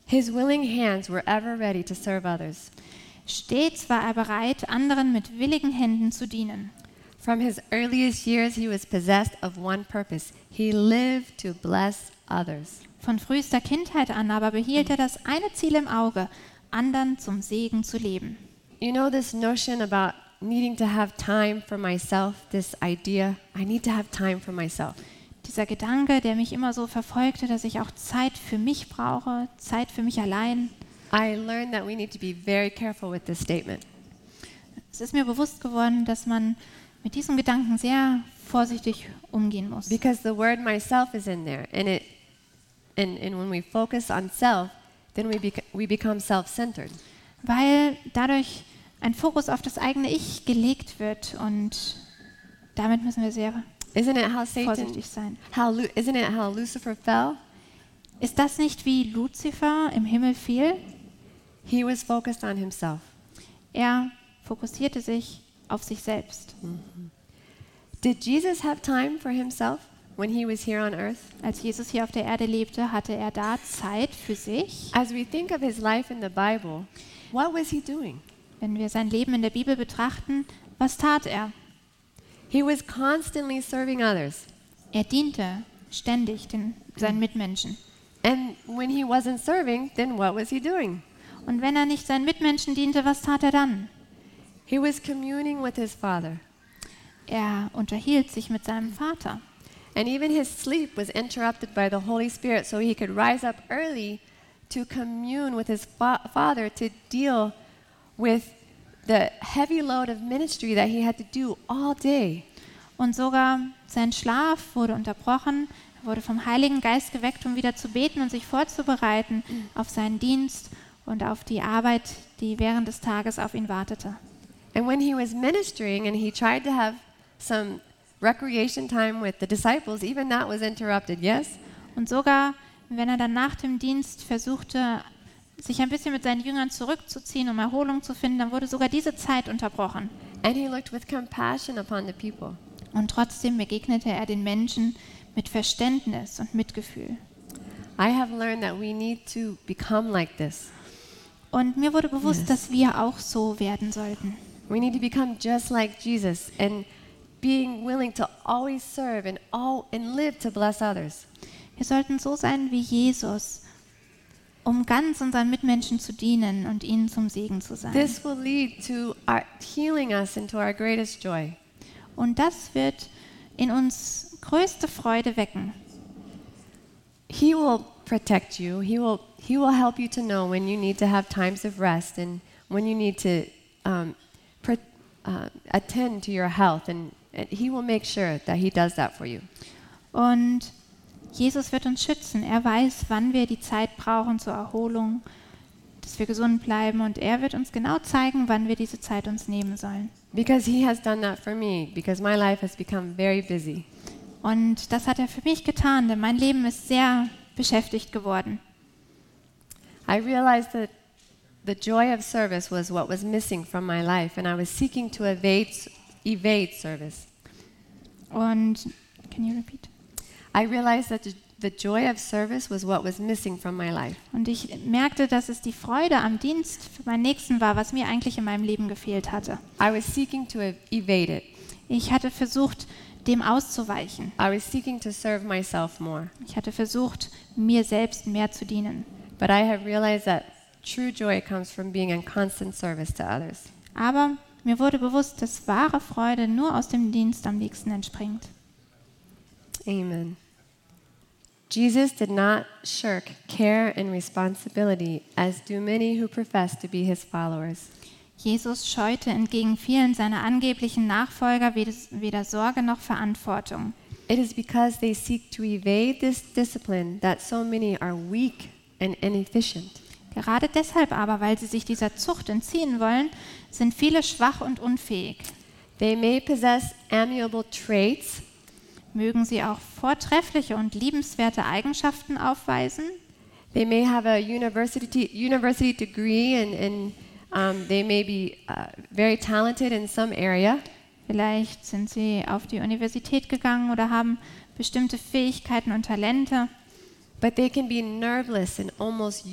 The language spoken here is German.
His willing hands were ever ready to serve others. Stets war er bereit, anderen mit willigen Händen zu dienen. From his earliest years, he was possessed of one purpose. He lived to bless others. Von frühester Kindheit an aber behielt er das eine Ziel im Auge, anderen zum Segen zu leben. You know this notion about needing to have time for myself, this idea, I need to have time for myself. Dieser Gedanke, der mich immer so verfolgte, dass ich auch Zeit für mich brauche, Zeit für mich allein. I learned that we need to be very careful with this statement. Es ist mir bewusst geworden, dass man mit diesem Gedanken sehr vorsichtig umgehen muss. Because the word myself is in there, and when we focus on self, then we become self-centered. Weil dadurch ein Fokus auf das eigene Ich gelegt wird und damit müssen wir sehr Isn't it how vorsichtig sein. Isn't it how Lucifer fell? Ist das nicht wie Luzifer im Himmel fiel? He was focused on himself. Er fokussierte sich auf sich selbst. Did Jesus have time for himself when he was here on earth? Als Jesus hier auf der Erde lebte, hatte er da Zeit für sich. As we think of his life in the Bible, what was he doing? Wenn wir sein Leben in der Bibel betrachten, was tat er? He was constantly serving others. Er diente ständig seinen Mitmenschen. And when he wasn't serving, then what was he doing? Und wenn er nicht seinen Mitmenschen diente, was tat er dann? He was communing with his Father. Er unterhielt sich mit seinem Vater. And even his sleep was interrupted by the Holy Spirit so he could rise up early to commune with his Father to deal with the heavy load of ministry that he had to do all day. Und sogar sein Schlaf wurde unterbrochen. Er wurde vom Heiligen Geist geweckt, um wieder zu beten und sich vorzubereiten auf seinen Dienst und auf die Arbeit, die während des Tages auf ihn wartete. And when he was ministering and he tried to have some recreation time with the disciples, even that was interrupted, yes? Und sogar, wenn er dann nach dem Dienst versuchte, sich ein bisschen mit seinen Jüngern zurückzuziehen, um Erholung zu finden, dann wurde sogar diese Zeit unterbrochen. And he looked with compassion upon the people. Und trotzdem begegnete er den Menschen mit Verständnis und Mitgefühl. I have learned that we need to become like this. Und mir wurde bewusst, Yes. dass wir auch so werden sollten. We need to become just like Jesus and being willing to always serve and live to bless others. Wir sollten so sein wie Jesus, um ganz unseren Mitmenschen zu dienen und ihnen zum Segen zu sein. This will lead to healing us into our greatest joy. Und das wird in uns größte Freude wecken. He will protect you. He will help you to know when you need to have times of rest and when you need to attend to your health, and he will make sure that he does that for you. Und Jesus wird uns schützen. Er weiß, wann wir die Zeit brauchen zur Erholung, dass wir gesund bleiben. Und er wird uns genau zeigen, wann wir diese Zeit uns nehmen sollen. Because he has done that for me, because my life has become very busy. Und das hat er für mich getan, denn mein Leben ist sehr beschäftigt geworden. I realized that the joy of service was what was missing from my life, and I was seeking to evade service. Und, can you repeat? I realized that the joy of service was what was missing from my life. Und ich merkte, dass es die Freude am Dienst für meinen Nächsten war, was mir eigentlich in meinem Leben gefehlt hatte. I was seeking to evade it. Ich hatte versucht, dem auszuweichen. I was seeking to serve myself more. Ich hatte versucht, mir selbst mehr zu dienen. But I have realized that true joy comes from being in constant service to others. Aber mir wurde bewusst, dass wahre Freude nur aus dem Dienst am nächsten entspringt. Amen. Jesus did not shirk care and responsibility, as do many who profess to be his followers. Jesus scheute entgegen vielen seiner angeblichen Nachfolger weder Sorge noch Verantwortung. It is because they seek to evade this discipline that so many are weak and inefficient. Gerade deshalb aber, weil sie sich dieser Zucht entziehen wollen, sind viele schwach und unfähig. They may possess amiable traits, Mögen sie auch vortreffliche und liebenswerte Eigenschaften aufweisen. they may have a university degree, and they may be very talented in some area. Vielleicht sind sie auf die Universität gegangen oder haben bestimmte Fähigkeiten und Talente. But they can be nerveless and almost